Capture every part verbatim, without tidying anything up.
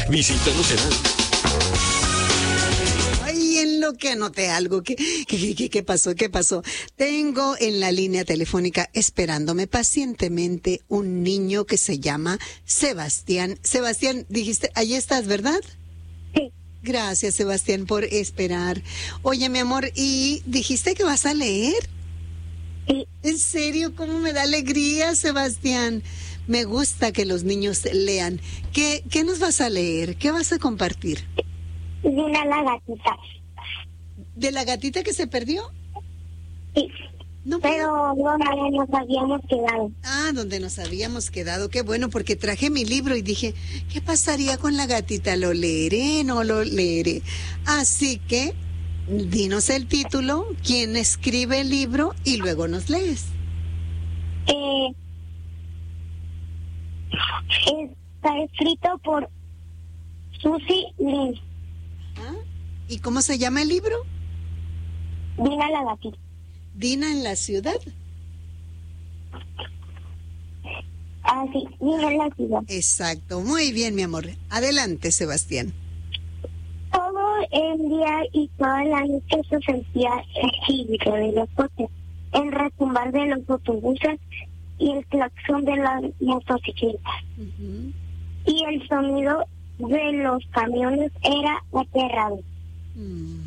Visítanos en... Ay, en lo que anoté algo. ¿Qué, qué, qué, qué pasó? ¿Qué pasó? Tengo en la línea telefónica esperándome pacientemente un niño que se llama Sebastián. Sebastián, dijiste, ahí estás, ¿verdad? Sí. Gracias, Sebastián, por esperar. Oye, mi amor, ¿y dijiste que vas a leer? Sí. ¿En serio? ¿Cómo me da alegría, Sebastián? Me gusta que los niños lean. ¿Qué, qué nos vas a leer? ¿Qué vas a compartir? Dina la gatita. ¿De la gatita que se perdió? Sí. No, Pero no, no nos habíamos quedado. Ah, donde nos habíamos quedado. Qué bueno, porque traje mi libro y dije, ¿qué pasaría con la gatita? ¿Lo leeré? ¿No lo leeré? Así que, dinos el título, quién escribe el libro y luego nos lees. Eh, está escrito por Susie Lynn. ¿Ah? ¿Y cómo se llama el libro? Dina la gatita. Dina en la ciudad. Ah, sí, Dina en la ciudad. Exacto, muy bien, mi amor. Adelante, Sebastián. Todo el día y toda la noche se sentía el chillido de los coches, el retumbar de los autobuses y el claxon de las motocicletas. Uh-huh. Y el sonido de los camiones era aterrador. Mm.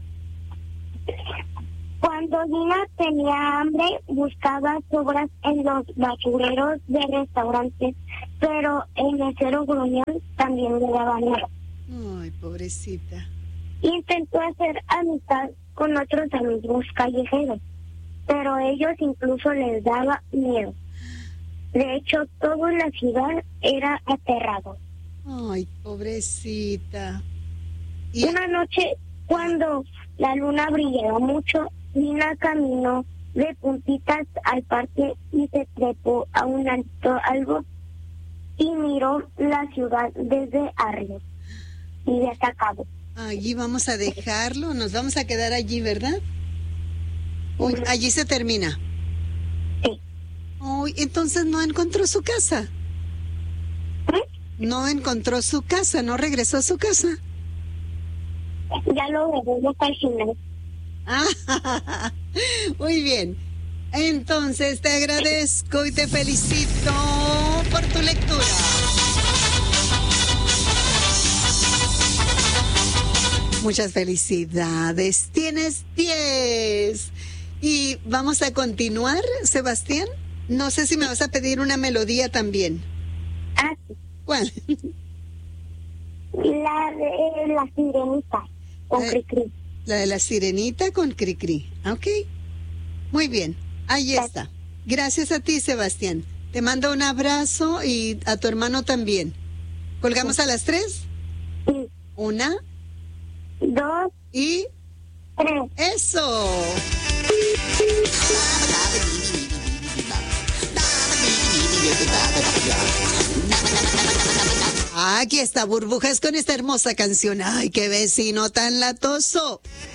Cuando Dina tenía hambre, buscaba sobras en los basureros de restaurantes, pero el mesero gruñón también le daba miedo. Ay, pobrecita. Intentó hacer amistad con otros amigos callejeros, pero ellos incluso les daba miedo. De hecho, todo en la ciudad era aterrador. Ay, pobrecita. ¿Y? Una noche, cuando la luna brillaba mucho, Dina caminó de puntitas al parque y se trepó a un alto árbol y miró la ciudad desde arriba. Y ya se acabó. Allí vamos a dejarlo, nos vamos a quedar allí, ¿verdad? Uy, allí se termina. Sí. Uy, entonces no encontró su casa. ¿Eh? No encontró su casa, no regresó a su casa. Ya lo veremos al final. Ah, muy bien. Entonces te agradezco y te felicito por tu lectura. Muchas felicidades. Tienes diez. Y vamos a continuar, Sebastián. No sé si me vas a pedir una melodía también. Ah, sí. ¿Cuál? La de la sirenita con Eh. Cricri. La de la sirenita con Cricri. Ok. Muy bien. Ahí está. Gracias a ti, Sebastián. Te mando un abrazo y a tu hermano también. ¿Colgamos a las tres? Sí. Una Dos, y... tres. ¡Eso! Aquí está Burbujas con esta hermosa canción. ¡Ay, qué vecino tan latoso!